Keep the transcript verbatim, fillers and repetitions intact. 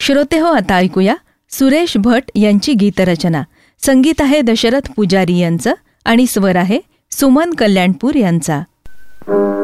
श्रोते हो, आता ऐकूया सुरेश भट यांची गीतरचना. संगीत आहे दशरथ पुजारी यांचं आणि स्वर आहे सुमन कल्याणपूर यांचा.